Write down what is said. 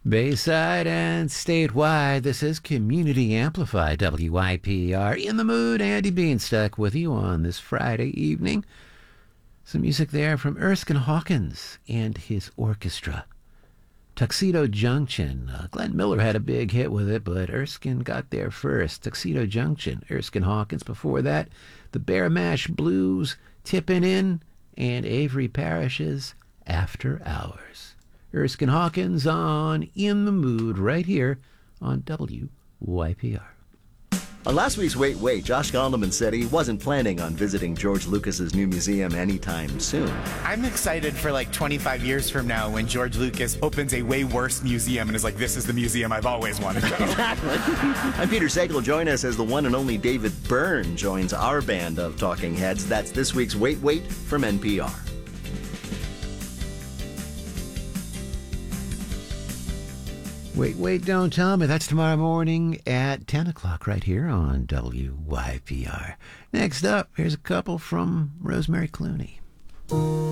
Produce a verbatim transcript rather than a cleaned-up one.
Bayside and statewide, this is Community Amplified, W I P R. In the mood, Andy Beanstalk with you on this Friday evening. Some music there from Erskine Hawkins and his orchestra. Tuxedo Junction. Uh, Glenn Miller had a big hit with it, but Erskine got there first. Tuxedo Junction, Erskine Hawkins. Before that, the Bear Mash Blues, Tippin' In, and Avery Parrish's After Hours. Erskine Hawkins on In the Mood right here on W Y P R. On last week's Wait, Wait, Josh Gondelman said he wasn't planning on visiting George Lucas's new museum anytime soon. I'm excited for like twenty-five years from now when George Lucas opens a way worse museum and is like, this is the museum I've always wanted to go. Exactly. I'm Peter Sagal. Join us as the one and only David Byrne joins our band of talking heads. That's this week's Wait, Wait from N P R. Wait, wait, don't tell me. That's tomorrow morning at ten o'clock right here on W Y P R. Next up, here's a couple from Rosemary Clooney.